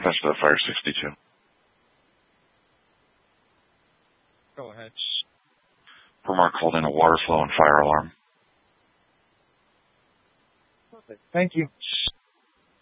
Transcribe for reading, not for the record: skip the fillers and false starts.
Dispatch to Fire 62. Go ahead. Permar called in a water flow and fire alarm. Perfect. Thank you.